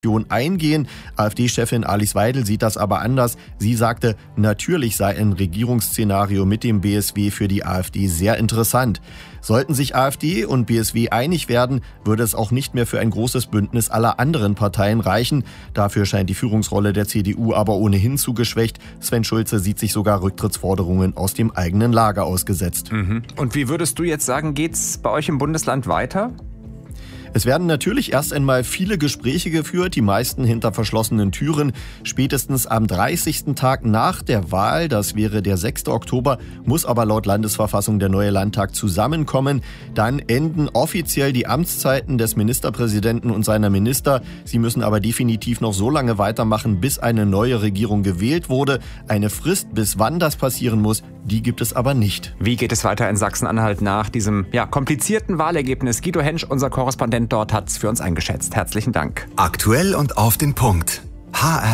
eingehen. AfD-Chefin Alice Weidel sieht das aber anders. Sie sagte, natürlich sei ein Regierungsszenario mit dem BSW für die AfD sehr interessant. Sollten sich AfD und BSW einig werden, würde es auch nicht mehr für ein großes Bündnis aller anderen Parteien reichen. Dafür scheint die Führungsrolle der CDU aber ohnehin zu geschwächt. Sven Schulze sieht sich sogar Rücktrittsforderungen aus dem eigenen Lager ausgesetzt. Und wie würdest du jetzt sagen, geht's bei euch im Bundesland weiter? Es werden natürlich erst einmal viele Gespräche geführt, die meisten hinter verschlossenen Türen. Spätestens am 30. Tag nach der Wahl, das wäre der 6. Oktober, muss aber laut Landesverfassung der neue Landtag zusammenkommen. Dann enden offiziell die Amtszeiten des Ministerpräsidenten und seiner Minister. Sie müssen aber definitiv noch so lange weitermachen, bis eine neue Regierung gewählt wurde. Eine Frist, bis wann das passieren muss, die gibt es aber nicht. Wie geht es weiter in Sachsen-Anhalt nach diesem komplizierten Wahlergebnis? Guido Hensch, unser Korrespondent dort, hat es für uns eingeschätzt. Herzlichen Dank. Aktuell und auf den Punkt. HR